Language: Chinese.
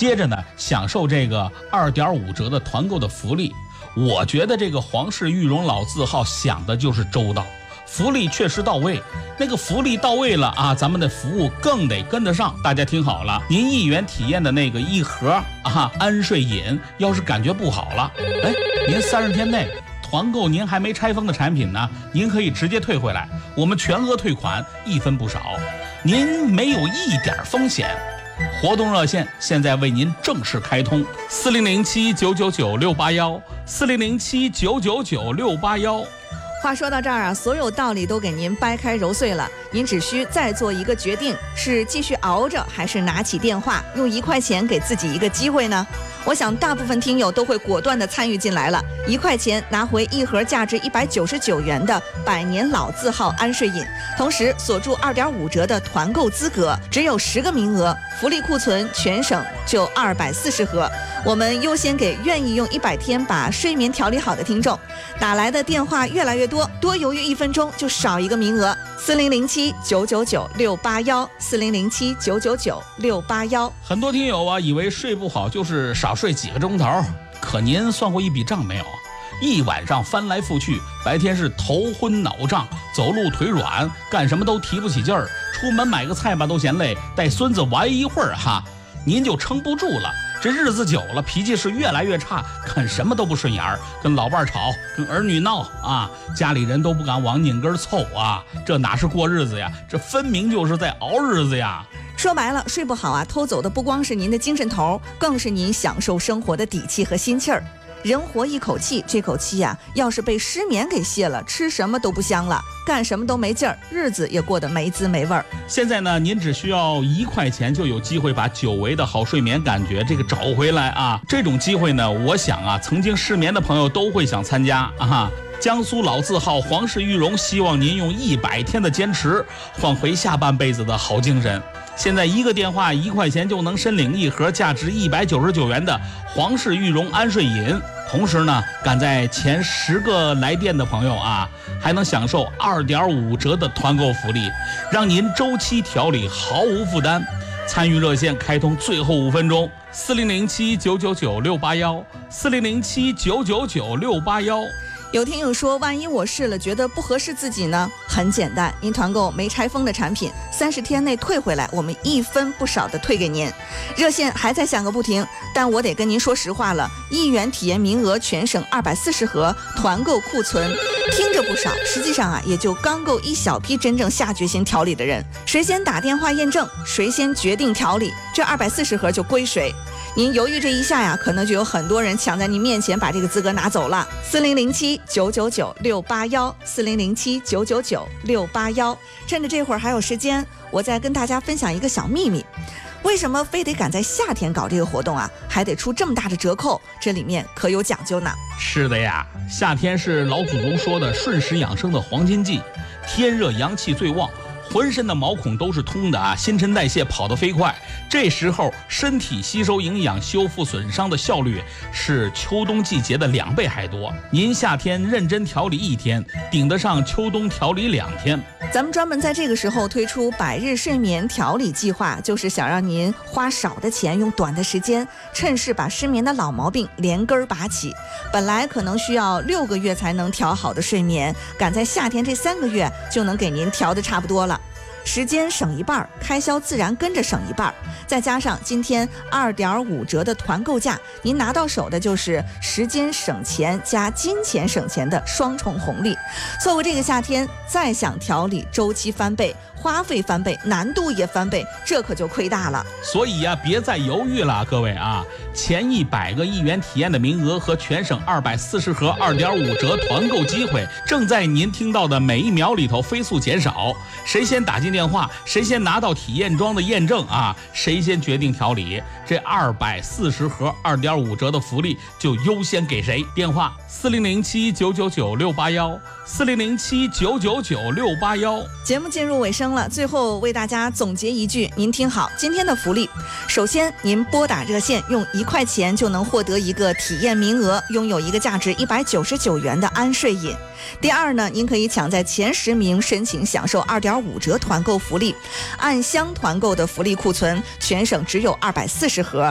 接着呢享受这个2.5折的团购的福利。我觉得这个皇室御荣老字号想的就是周到，福利确实到位，那个福利到位了啊，咱们的服务更得跟得上。大家听好了，您1元体验的那个一盒安睡饮，要是感觉不好了，您30天内团购您还没拆封的产品呢，您可以直接退回来，我们全额退款，1分不少，您没有一点风险。活动热线现在为您正式开通，4007-999-681，4007-999-681。 话说到这儿啊，所有道理都给您掰开揉碎了，您只需再做一个决定，是继续熬着，还是拿起电话用1块钱给自己一个机会呢？我想大部分听友都会果断地参与进来了，1块钱拿回一盒价值199元的百年老字号安睡饮，同时锁住2.5折的团购资格，只有10个名额，福利库存全省就240盒。我们优先给愿意用100天把睡眠调理好的听众。打来的电话越来越多，多犹豫1分钟就少一个名额。4007-999-681，4007-999-681。 很多听友以为睡不好就是少睡几个钟头，可您算过一笔账没有？一晚上翻来覆去，白天是头昏脑胀，走路腿软，干什么都提不起劲儿，出门买个菜吧都嫌累，带孙子玩一会儿您就撑不住了。这日子久了，脾气是越来越差，看什么都不顺眼儿，跟老伴吵，跟儿女闹家里人都不敢往拧根凑这哪是过日子呀？这分明就是在熬日子呀！ 说白了，睡不好偷走的不光是您的精神头，更是您享受生活的底气和心气儿。人活一口气，这口气要是被失眠给泄了，吃什么都不香了，干什么都没劲儿，日子也过得没滋没味儿。 现在呢，您只需要1块钱就有机会把久违的好睡眠感觉找回来这种机会呢，我想曾经失眠的朋友都会想参加江苏老字号皇室御荣希望您用100天的坚持换回下半辈子的好精神。现在一个电话1块钱就能申领一盒价值199元的皇室御荣安睡饮，同时呢，赶在前10个来电的朋友还能享受2.5折的团购福利，让您周期调理毫无负担。参与热线开通最后5分钟，4007-999-681，4007-999-681。 有听友说，万一我试了觉得不合适自己呢？很简单，您团购没拆封的产品，30天内退回来，我们1分不少的退给您。热线还在响个不停，但我得跟您说实话了，1元体验名额全省240盒，团购库存听着不少，实际上也就刚够一小批真正下决心调理的人。谁先打电话验证，谁先决定调理，这240盒就归谁。您犹豫这一下可能就有很多人抢在您面前把这个资格拿走了。4007-999-681， 4007-999-681。趁着这会儿还有时间，我再跟大家分享一个小秘密。为什么非得赶在夏天搞这个活动还得出这么大的折扣？这里面可有讲究呢。 是的呀，夏天是老祖宗说的顺时养生的黄金季，天热阳气最旺，浑身的毛孔都是通的新陈代谢跑得飞快，这时候身体吸收营养、修复损伤的效率是秋冬季节的2倍还多。您夏天认真调理1天，顶得上秋冬调理2天。 咱们专门在这个时候推出100日睡眠调理计划，就是想让您花少的钱，用短的时间，趁势把失眠的老毛病连根拔起。本来可能需要6个月才能调好的睡眠，赶在夏天这3个月就能给您调得差不多了。时间省一半，开销自然跟着省一半，再加上今天2.5折的团购价，您拿到手的就是时间省钱加金钱省钱的双重红利。错过这个夏天，再想调理，周期翻倍，花费翻倍，难度也翻倍，这可就亏大了。 所以别再犹豫了，各位前100个1元体验的名额和全省240盒2.5折团购机会，正在您听到的每1秒里头飞速减少。谁先打进电话，谁先拿到体验装的验证谁先决定调理，这240盒2.5折的福利就优先给谁。电话4007-999-681， 4007-999-681。 节目进入尾声了，最后为大家总结一句，您听好今天的福利。首先，您拨打热线，用1块钱就能获得一个体验名额，拥有一个价值199元的安睡饮。第二呢，您可以抢在前10名申请享受2.5折团购福利，按箱团购的福利库存，全省只有240盒。